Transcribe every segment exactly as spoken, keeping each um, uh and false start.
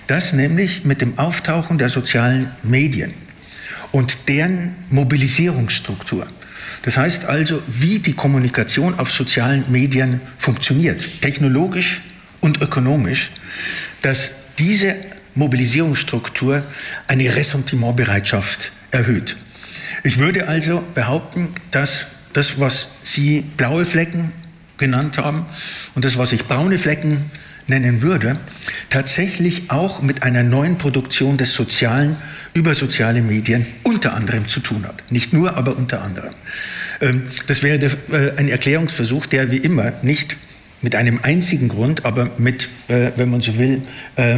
dass nämlich mit dem Auftauchen der sozialen Medien und deren Mobilisierungsstruktur, das heißt also, wie die Kommunikation auf sozialen Medien funktioniert, technologisch und ökonomisch, dass diese Mobilisierungsstruktur eine Ressentimentbereitschaft erhöht. Ich würde also behaupten, dass das, was Sie blaue Flecken genannt haben und das, was ich braune Flecken nennen würde, tatsächlich auch mit einer neuen Produktion des Sozialen über soziale Medien unter anderem zu tun hat. Nicht nur, aber unter anderem. Das wäre ein Erklärungsversuch, der wie immer nicht mit einem einzigen Grund, aber mit, wenn man so will,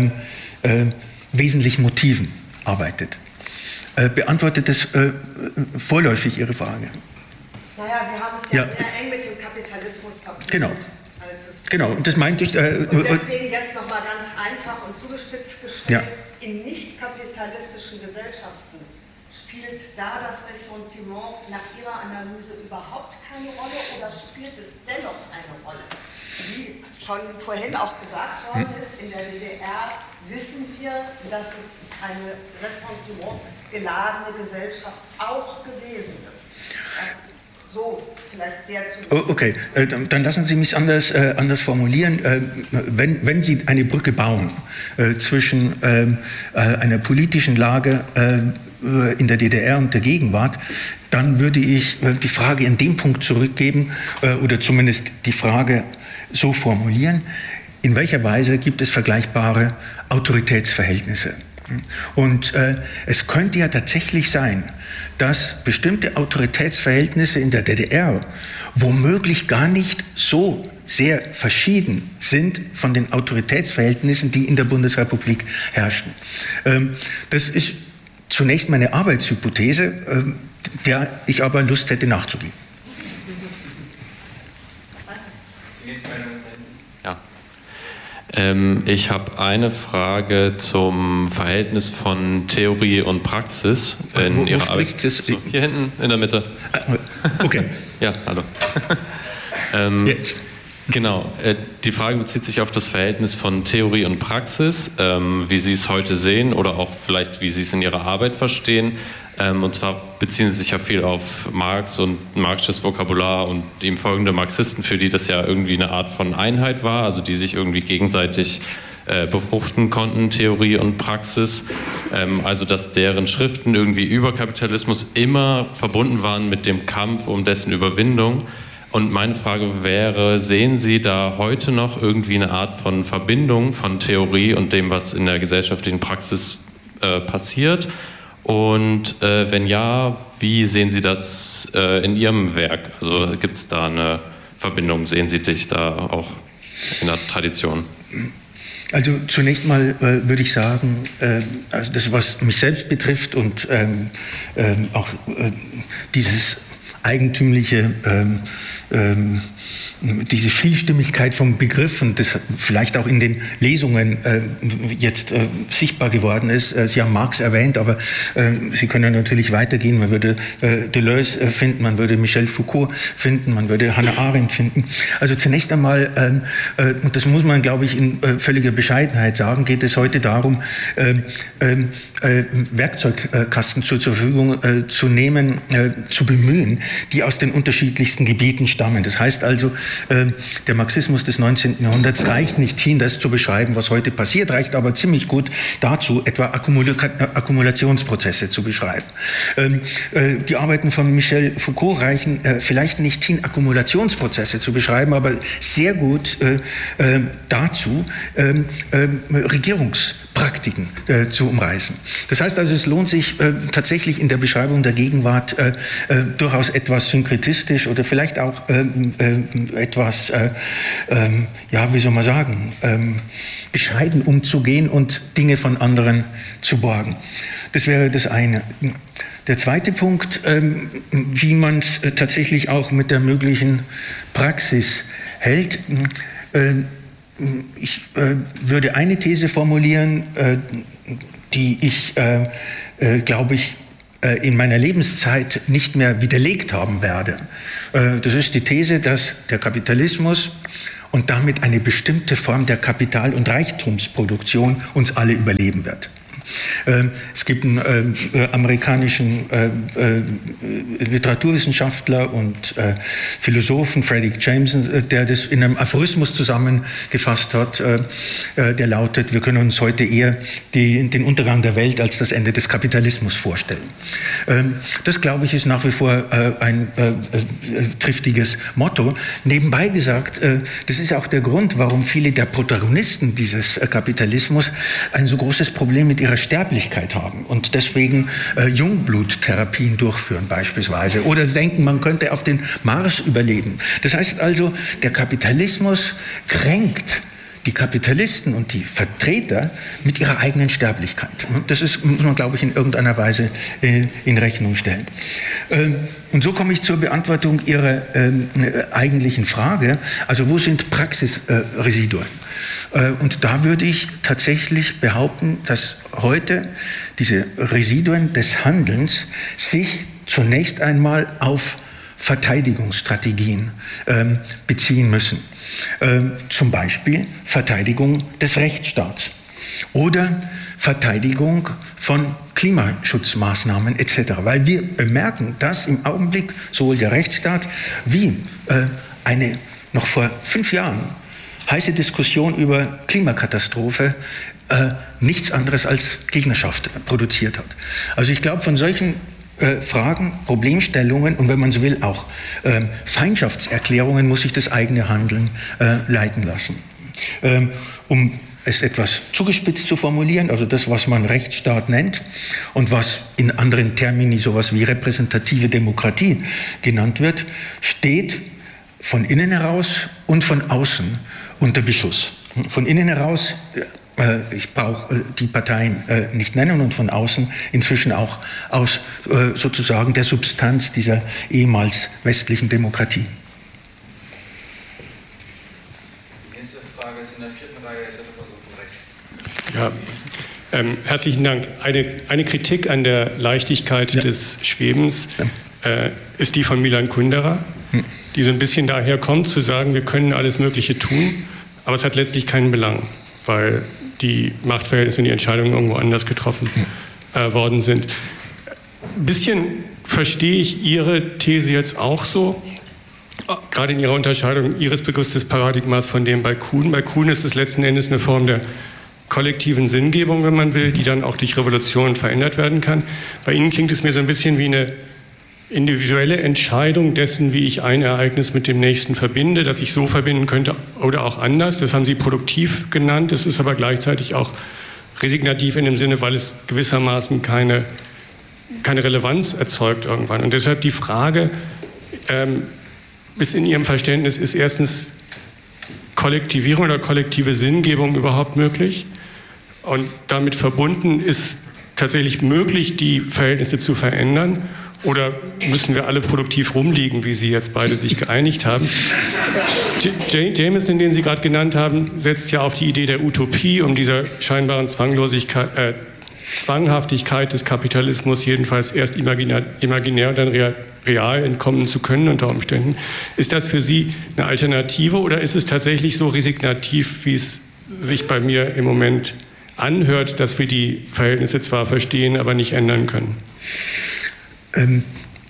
wesentlichen Motiven arbeitet. Beantwortet das vorläufig Ihre Frage? Naja, Sie haben es ja, ja sehr eng mit dem Kapitalismus verbunden. Genau. Genau, und das meinte ich. Äh, und deswegen jetzt nochmal ganz einfach und zugespitzt gestellt: ja. In nicht-kapitalistischen Gesellschaften spielt da das Ressentiment nach Ihrer Analyse überhaupt keine Rolle oder spielt es dennoch eine Rolle? Wie schon vorhin auch gesagt worden ist, in der D D R wissen wir, dass es eine Ressentiment geladene Gesellschaft auch gewesen ist. Das so vielleicht sehr zu. Oh, okay, äh, dann, dann lassen Sie mich anders, äh, anders formulieren. Äh, wenn, wenn Sie eine Brücke bauen äh, zwischen äh, einer politischen Lage äh, in der D D R und der Gegenwart, dann würde ich äh, die Frage in dem Punkt zurückgeben äh, oder zumindest die Frage so formulieren: In welcher Weise gibt es vergleichbare Autoritätsverhältnisse? Und äh, es könnte ja tatsächlich sein, dass bestimmte Autoritätsverhältnisse in der D D R womöglich gar nicht so sehr verschieden sind von den Autoritätsverhältnissen, die in der Bundesrepublik herrschen. Ähm, das ist zunächst meine Arbeitshypothese, ähm, der ich aber Lust hätte nachzugehen. Ähm, ich habe eine Frage zum Verhältnis von Theorie und Praxis in wo, wo Ihrer Arbeit. So, hier hinten in der Mitte. Okay. Ja, hallo. ähm, Jetzt. Genau. Äh, die Frage bezieht sich auf das Verhältnis von Theorie und Praxis, ähm, wie Sie es heute sehen oder auch vielleicht, wie Sie es in Ihrer Arbeit verstehen. Ähm, und zwar beziehen Sie sich ja viel auf Marx und marxisches Vokabular und ihm folgende Marxisten, für die das ja irgendwie eine Art von Einheit war, also die sich irgendwie gegenseitig äh, befruchten konnten, Theorie und Praxis. Ähm, also dass deren Schriften irgendwie über Kapitalismus immer verbunden waren mit dem Kampf um dessen Überwindung. Und meine Frage wäre, sehen Sie da heute noch irgendwie eine Art von Verbindung von Theorie und dem, was in der gesellschaftlichen Praxis äh, passiert? Und äh, wenn ja, wie sehen Sie das äh, in Ihrem Werk? Also gibt es da eine Verbindung? Sehen Sie dich da auch in der Tradition? Also zunächst mal äh, würde ich sagen, äh, also das, was mich selbst betrifft und ähm, ähm, auch äh, dieses eigentümliche, ähm, ähm, diese Vielstimmigkeit von Begriffen, das vielleicht auch in den Lesungen äh, jetzt äh, sichtbar geworden ist. Äh, Sie haben Marx erwähnt, aber äh, Sie können natürlich weitergehen. Man würde äh, Deleuze äh, finden, man würde Michel Foucault finden, man würde Hannah Arendt finden. Also zunächst einmal, ähm, äh, und das muss man, glaube ich, in äh, völliger Bescheidenheit sagen, geht es heute darum, äh, äh, Werkzeugkasten zur, zur Verfügung äh, zu nehmen, äh, zu bemühen, die aus den unterschiedlichsten Gebieten stammen. Das heißt also, der Marxismus des neunzehnten Jahrhunderts reicht nicht hin, das zu beschreiben, was heute passiert, reicht aber ziemlich gut dazu, etwa Akkumulationsprozesse zu beschreiben. Die Arbeiten von Michel Foucault reichen vielleicht nicht hin, Akkumulationsprozesse zu beschreiben, aber sehr gut dazu, Regierungspraktiken zu umreißen. Das heißt also, es lohnt sich tatsächlich in der Beschreibung der Gegenwart durchaus etwas synkretistisch oder vielleicht auch etwas, äh, ähm, ja, wie soll man sagen, ähm, bescheiden umzugehen und Dinge von anderen zu borgen. Das wäre das eine. Der zweite Punkt, ähm, wie man es äh, tatsächlich auch mit der möglichen Praxis hält. Äh, ich äh, würde eine These formulieren, äh, die ich, äh, äh, glaube ich, in meiner Lebenszeit nicht mehr widerlegt haben werde. Das ist die These, dass der Kapitalismus und damit eine bestimmte Form der Kapital- und Reichtumsproduktion uns alle überleben wird. Es gibt einen äh, amerikanischen äh, äh, Literaturwissenschaftler und äh, Philosophen, Frederick Jameson, der das in einem Aphorismus zusammengefasst hat, äh, der lautet: Wir können uns heute eher die, den Untergang der Welt als das Ende des Kapitalismus vorstellen. Ähm, das, glaube ich, ist nach wie vor äh, ein äh, äh, triftiges Motto. Nebenbei gesagt, äh, das ist auch der Grund, warum viele der Protagonisten dieses äh, Kapitalismus ein so großes Problem mit ihrer Sterblichkeit haben und deswegen äh, Jungbluttherapien durchführen beispielsweise oder denken, man könnte auf den Mars überleben. Das heißt also, der Kapitalismus kränkt die Kapitalisten und die Vertreter mit ihrer eigenen Sterblichkeit. Das ist, muss man, glaube ich, in irgendeiner Weise äh, in Rechnung stellen. Ähm, und so komme ich zur Beantwortung Ihrer ähm, eigentlichen Frage. Also wo sind Praxisresiduen? Äh, und da würde ich tatsächlich behaupten, dass heute diese Residuen des Handelns sich zunächst einmal auf Verteidigungsstrategien ähm, beziehen müssen. Ähm, zum Beispiel Verteidigung des Rechtsstaats oder Verteidigung von Klimaschutzmaßnahmen et cetera. Weil wir bemerken, dass im Augenblick sowohl der Rechtsstaat wie äh, eine noch vor fünf Jahren heiße Diskussion über Klimakatastrophe äh, nichts anderes als Gegnerschaft produziert hat. Also ich glaube, von solchen Äh, Fragen, Problemstellungen und wenn man so will auch äh, Feindschaftserklärungen muss sich das eigene Handeln äh, leiten lassen. Ähm, um es etwas zugespitzt zu formulieren, also das, was man Rechtsstaat nennt und was in anderen Termini sowas wie repräsentative Demokratie genannt wird, steht von innen heraus und von außen unter Beschuss. Von innen heraus äh, ich brauche die Parteien nicht nennen und von außen inzwischen auch aus sozusagen der Substanz dieser ehemals westlichen Demokratie. Die nächste Frage ist in der vierten Reihe, dritte Person von rechts. Ja, ähm, herzlichen Dank. Eine, eine Kritik an der Leichtigkeit ja. des Schwebens ja. äh, ist die von Milan Kundera, hm. die so ein bisschen daher kommt, zu sagen, wir können alles Mögliche tun, aber es hat letztlich keinen Belang, weil die Machtverhältnisse und die Entscheidungen irgendwo anders getroffen äh, worden sind. Ein bisschen verstehe ich Ihre These jetzt auch so, gerade in Ihrer Unterscheidung Ihres Begriffs des Paradigmas von dem bei Kuhn. Bei Kuhn ist es letzten Endes eine Form der kollektiven Sinngebung, wenn man will, die dann auch durch Revolution verändert werden kann. Bei Ihnen klingt es mir so ein bisschen wie eine individuelle Entscheidung dessen, wie ich ein Ereignis mit dem nächsten verbinde, dass ich so verbinden könnte oder auch anders. Das haben Sie produktiv genannt. Es ist aber gleichzeitig auch resignativ in dem Sinne, weil es gewissermaßen keine, keine Relevanz erzeugt irgendwann. Und deshalb die Frage, ähm, ist in Ihrem Verständnis, ist erstens Kollektivierung oder kollektive Sinngebung überhaupt möglich? Und damit verbunden ist tatsächlich möglich, die Verhältnisse zu verändern? Oder müssen wir alle produktiv rumliegen, wie Sie jetzt beide sich geeinigt haben? J- Jameson, den Sie gerade genannt haben, setzt ja auf die Idee der Utopie, um dieser scheinbaren Zwanglosigkeit, äh, Zwanghaftigkeit des Kapitalismus jedenfalls erst imaginär, imaginär und dann real, real entkommen zu können unter Umständen. Ist das für Sie eine Alternative oder ist es tatsächlich so resignativ, wie es sich bei mir im Moment anhört, dass wir die Verhältnisse zwar verstehen, aber nicht ändern können? Ähm,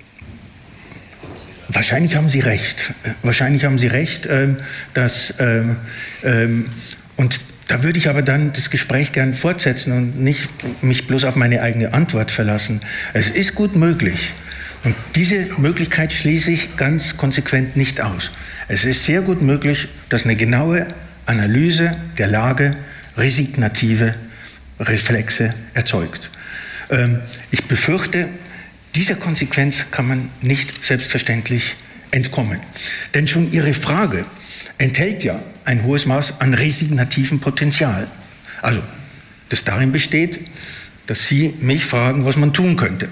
wahrscheinlich haben Sie recht. Wahrscheinlich haben Sie recht, ähm, dass ähm, ähm, und da würde ich aber dann das Gespräch gern fortsetzen und nicht mich bloß auf meine eigene Antwort verlassen. Es ist gut möglich und diese Möglichkeit schließe ich ganz konsequent nicht aus. Es ist sehr gut möglich, dass eine genaue Analyse der Lage resignative Reflexe erzeugt. Ähm, ich befürchte, dieser Konsequenz kann man nicht selbstverständlich entkommen. Denn schon Ihre Frage enthält ja ein hohes Maß an resignativem Potenzial. Also, das darin besteht, dass Sie mich fragen, was man tun könnte.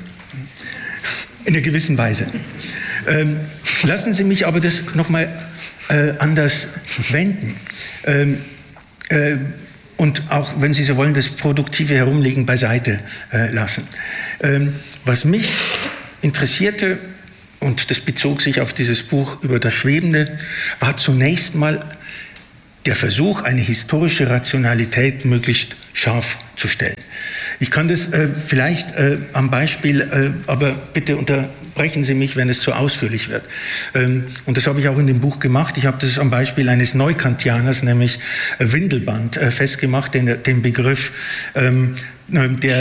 In einer gewissen Weise. Ähm, lassen Sie mich aber das nochmal äh, anders wenden. Ähm, äh, und auch, wenn Sie so wollen, das produktive Herumliegen beiseite äh, lassen. Ähm, was mich interessierte, und das bezog sich auf dieses Buch über das Schwebende, war zunächst mal der Versuch, eine historische Rationalität möglichst scharf zu stellen. Ich kann das äh, vielleicht äh, am Beispiel, äh, aber bitte unterbrechen Sie mich, wenn es zu ausführlich wird. Ähm, und das habe ich auch in dem Buch gemacht. Ich habe das am Beispiel eines Neukantianers, nämlich äh, Windelband, äh, festgemacht, den, den Begriff ähm, der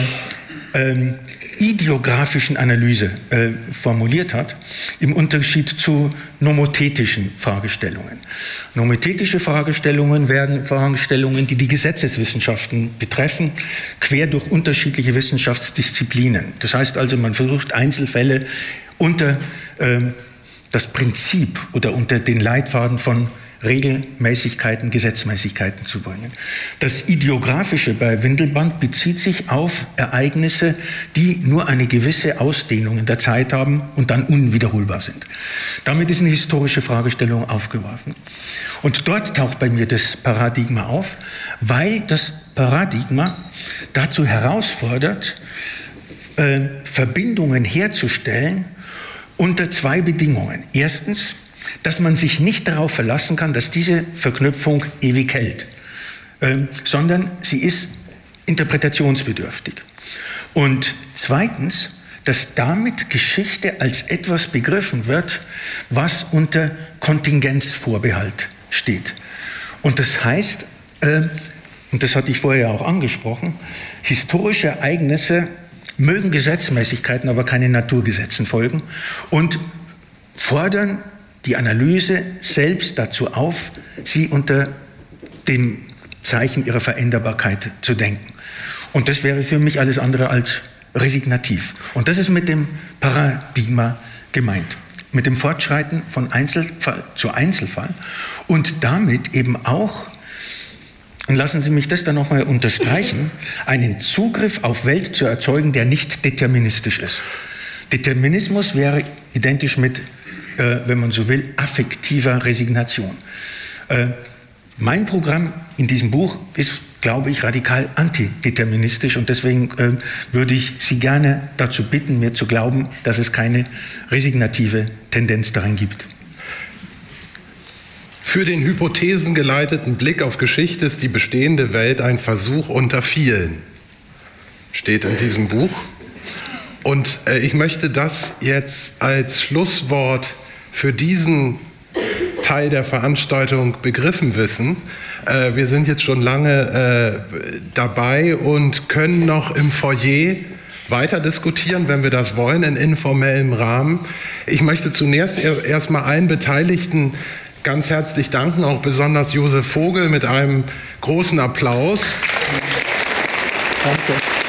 ähm, ideografischen Analyse äh, formuliert hat, im Unterschied zu nomothetischen Fragestellungen. Nomothetische Fragestellungen werden Fragestellungen, die die Gesetzeswissenschaften betreffen, quer durch unterschiedliche Wissenschaftsdisziplinen. Das heißt also, man versucht Einzelfälle unter äh, das Prinzip oder unter den Leitfaden von Regelmäßigkeiten, Gesetzmäßigkeiten zu bringen. Das Ideografische bei Windelband bezieht sich auf Ereignisse, die nur eine gewisse Ausdehnung in der Zeit haben und dann unwiederholbar sind. Damit ist eine historische Fragestellung aufgeworfen. Und dort taucht bei mir das Paradigma auf, weil das Paradigma dazu herausfordert, äh, Verbindungen herzustellen unter zwei Bedingungen. Erstens, dass man sich nicht darauf verlassen kann, dass diese Verknüpfung ewig hält, äh, sondern sie ist interpretationsbedürftig. Und zweitens, dass damit Geschichte als etwas begriffen wird, was unter Kontingenzvorbehalt steht. Und das heißt, äh, und das hatte ich vorher auch angesprochen, historische Ereignisse mögen Gesetzmäßigkeiten, aber keine Naturgesetzen folgen und fordern die Analyse selbst dazu auf, sie unter dem Zeichen ihrer Veränderbarkeit zu denken. Und das wäre für mich alles andere als resignativ. Und das ist mit dem Paradigma gemeint. Mit dem Fortschreiten von Einzelfall zu Einzelfall und damit eben auch, und lassen Sie mich das dann nochmal unterstreichen, einen Zugriff auf Welt zu erzeugen, der nicht deterministisch ist. Determinismus wäre identisch mit, äh, wenn man so will, affektiver Resignation. Äh, mein Programm in diesem Buch ist, glaube ich, radikal antideterministisch und deswegen äh, würde ich Sie gerne dazu bitten, mir zu glauben, dass es keine resignative Tendenz darin gibt. Für den hypothesengeleiteten Blick auf Geschichte ist die bestehende Welt ein Versuch unter vielen, steht in diesem Buch. Und äh, ich möchte das jetzt als Schlusswort für diesen Teil der Veranstaltung begriffen wissen. Äh, wir sind jetzt schon lange äh, dabei und können noch im Foyer weiter diskutieren, wenn wir das wollen, in informellem Rahmen. Ich möchte zunächst erst, erst mal allen Beteiligten ganz herzlich danken, auch besonders Josef Vogel mit einem großen Applaus. Danke.